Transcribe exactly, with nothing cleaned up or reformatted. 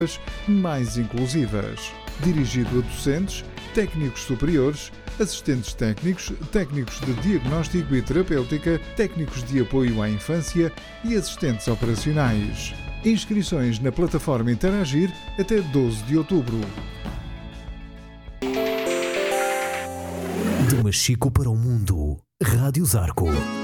mais inclusivas. Dirigido a docentes, técnicos superiores, assistentes técnicos, técnicos de diagnóstico e terapêutica, técnicos de apoio à infância e assistentes operacionais. Inscrições na plataforma Interagir até doze de outubro. De Machico para o Mundo, Rádio Zarco.